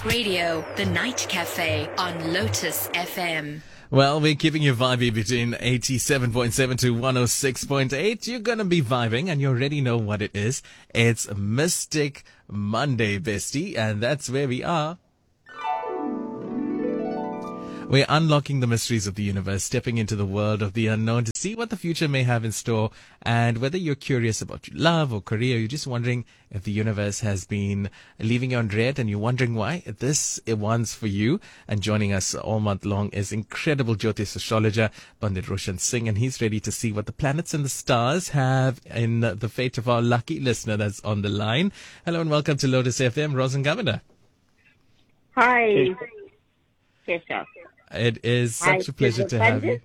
Radio, The Night Cafe on Lotus FM. Well, we're keeping you vibey between 87.7 to 106.8. You're going to be vibing and you already know what it is. It's Mystic Monday, bestie, and that's where we are. We're unlocking the mysteries of the universe, stepping into the world of the unknown to see what the future may have in store. And whether you're curious about your love or career, you're just wondering if the universe has been leaving you on red and you're wondering why, this one's for you. And joining us all month long is incredible Jyotish astrologer Pandit Roshan Singh, and he's ready to see what the planets and the stars have in the fate of our lucky listener that's on the line. Hello and welcome to Lotus FM, Rosen Governor. Hi. Yes, sir. It is such a pleasure to have you.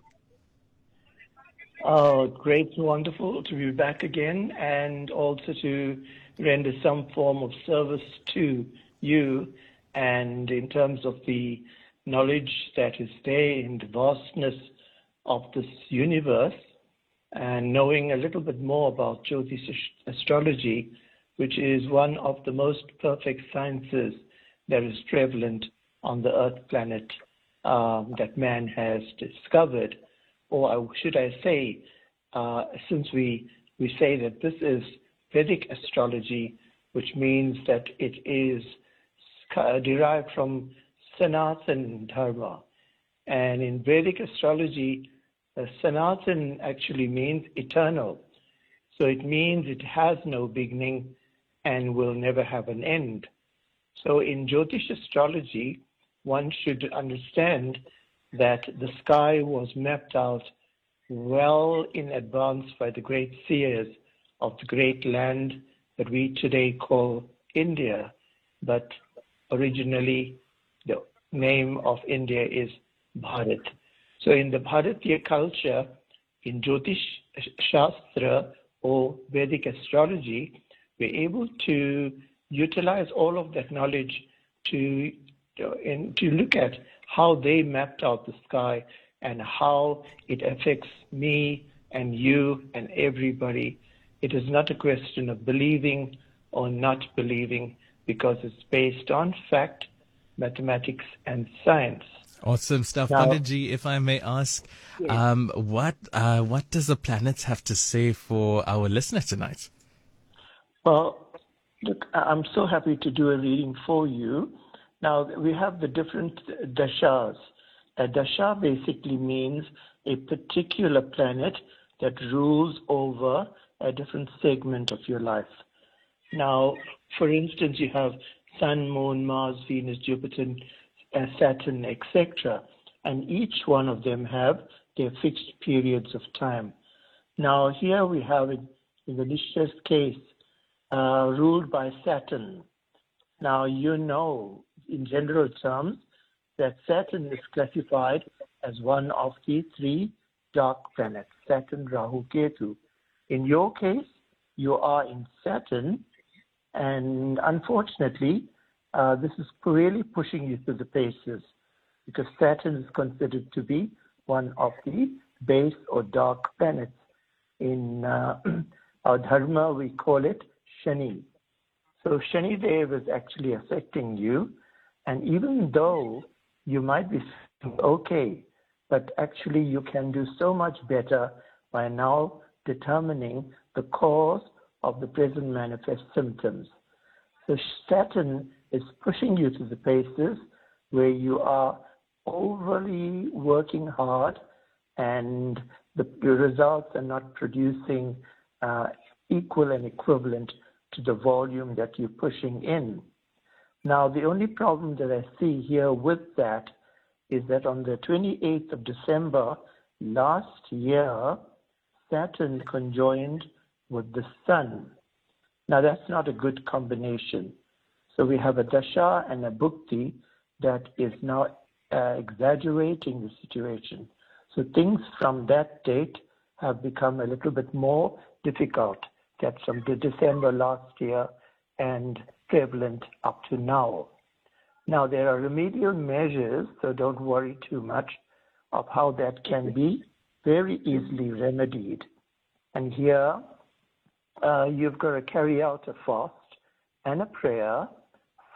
Oh, great, wonderful to be back again, and also to render some form of service to you, and in terms of the knowledge that is there in the vastness of this universe, and knowing a little bit more about Jyotish astrology, which is one of the most perfect sciences that is prevalent on the Earth planet. That man has discovered, or should I say, since we say that this is Vedic astrology, which means that it is derived from Sanatan Dharma. And in Vedic astrology, Sanatan actually means eternal. So it means it has no beginning and will never have an end. So in Jyotish astrology, one should understand that the sky was mapped out well in advance by the great seers of the great land that we today call India. But originally, the name of India is Bharat. So in the Bharatiya culture, in Jyotish Shastra or Vedic astrology, we're able to utilize all of that knowledge to look at how they mapped out the sky and how it affects me and you and everybody. It is not a question of believing or not believing, because it's based on fact, mathematics, and science. Awesome stuff. Now, Panditji, if I may ask, yes. What does the planets have to say for our listener tonight? Well, look, I'm so happy to do a reading for you. Now, we have the different dashas. A dasha basically means a particular planet that rules over a different segment of your life. Now, for instance, you have Sun, Moon, Mars, Venus, Jupiter, Saturn, etc. And each one of them have their fixed periods of time. Now, here we have it in the Nisha's case, ruled by Saturn. Now, you know, in general terms, that Saturn is classified as one of the three dark planets, Saturn, Rahu, Ketu. In your case, you are in Saturn, and unfortunately, this is really pushing you to the paces, because Saturn is considered to be one of the base or dark planets. In our dharma, we call it Shani. So Shani Dev is actually affecting you, and even though you might be okay, but actually you can do so much better by now determining the cause of the present manifest symptoms. So Saturn is pushing you to the paces where you are overly working hard and the results are not producing equal and equivalent to the volume that you're pushing in. Now, the only problem that I see here with that is that on the 28th of December last year, Saturn conjoined with the Sun. Now, that's not a good combination. So we have a dasha and a bhukti that is now exaggerating the situation. So things from that date have become a little bit more difficult. That's from the December last year and prevalent up to now. Now, there are remedial measures, so don't worry too much of how that can be very easily remedied. And here, you've got to carry out a fast and a prayer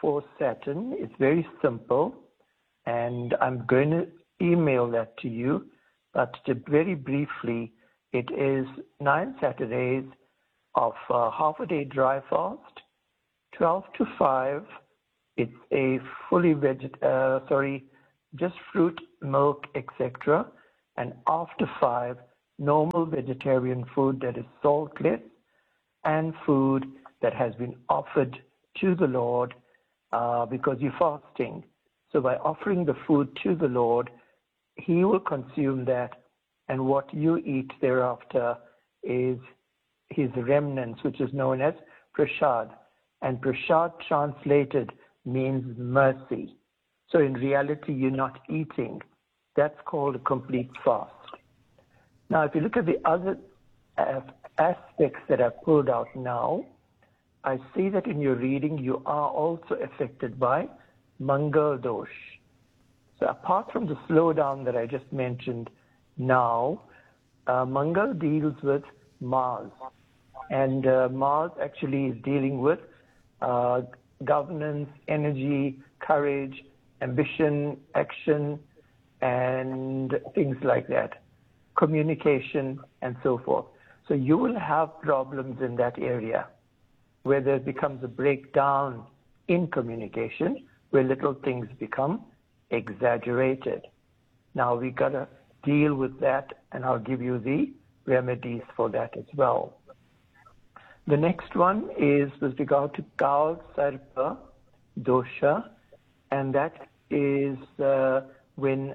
for Saturn is very simple, and I'm going to email that to you. But very briefly, it is 9 Saturdays of half a day dry fast, 12 to 5. It's a fully just fruit, milk, etc. And after 5, normal vegetarian food that is saltless and food that has been offered to the Lord because you're fasting. So by offering the food to the Lord, He will consume that, and what you eat thereafter is His remnants, which is known as prasad. And prasad translated means mercy. So in reality, you're not eating. That's called a complete fast. Now, if you look at the other aspects that I've pulled out now, I see that in your reading, you are also affected by Mangal Dosh. So apart from the slowdown that I just mentioned now, Mangal deals with Mars. And Mars actually is dealing with governance, energy, courage, ambition, action, and things like that, communication, and so forth. So you will have problems in that area where there becomes a breakdown in communication, where little things become exaggerated. Now we got to deal with that, and I'll give you the remedies for that as well. The next one is with regard to Kal Sarpa Dosha, and that is when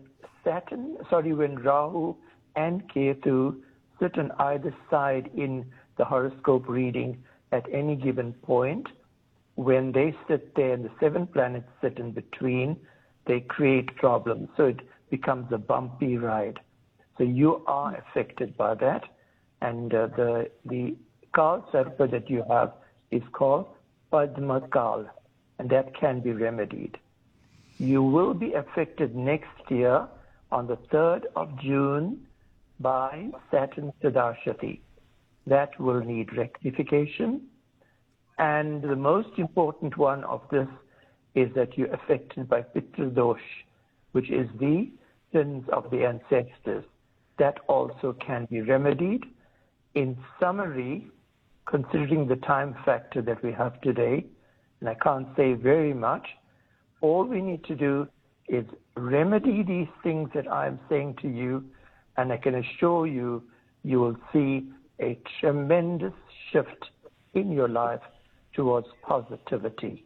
Rahu and Ketu sit on either side in the horoscope reading at any given point. When they sit there and the 7 planets sit in between, they create problems. So it becomes a bumpy ride. So you are affected by that. And the Kal Sarpa that you have is called Padma Kal, and that can be remedied. You will be affected next year on the 3rd of June by Saturn Sadashati. That will need rectification. And the most important one of this is that you're affected by Pitra Dosh, which is the sins of the ancestors. That also can be remedied. In summary, considering the time factor that we have today, and I can't say very much, all we need to do is remedy these things that I'm saying to you, and I can assure you, you will see a tremendous shift in your life towards positivity.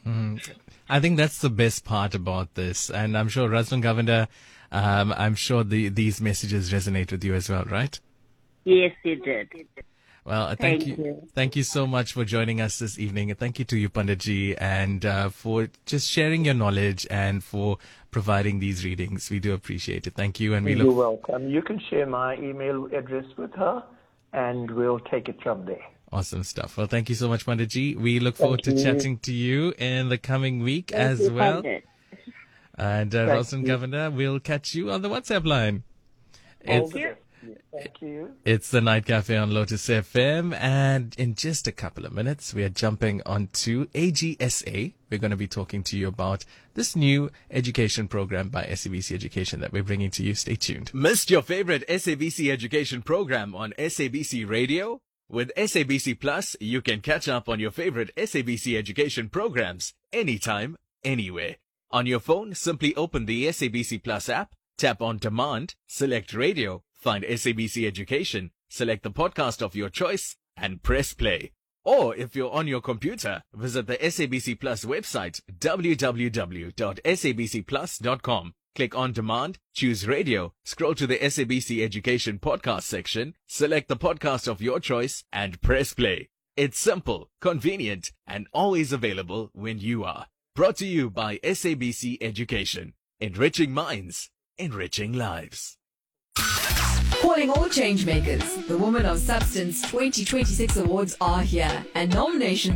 I think that's the best part about this. And I'm sure, Razvan Govender, I'm sure these messages resonate with you as well, right? Yes, it did. Well, thank you. Thank you so much for joining us this evening. And thank you to you, Panditji, and for just sharing your knowledge and for providing these readings. We do appreciate it. Thank you. And You're welcome. You can share my email address with her, and we'll take it from there. Awesome stuff. Well, thank you so much, Panditji. We look forward to chatting to you in the coming week as well. And Razvan Govender, we'll catch you on the WhatsApp line. Thank you. It's the Night Cafe on Lotus FM, and in just a couple of minutes, we are jumping onto AGSA. We're going to be talking to you about this new education program by SABC Education that we're bringing to you. Stay tuned. Missed your favorite SABC Education program on SABC Radio? With SABC Plus, you can catch up on your favorite SABC Education programs anytime, anywhere. On your phone, simply open the SABC Plus app, tap on Demand, select Radio, find SABC Education, select the podcast of your choice, and press play. Or if you're on your computer, visit the SABC Plus website, www.sabcplus.com. Click on Demand, choose Radio, scroll to the SABC Education podcast section, select the podcast of your choice, and press play. It's simple, convenient, and always available when you are. Brought to you by SABC Education. Enriching minds, enriching lives. Calling all changemakers. The Woman of Substance 2026 awards are here, and nominations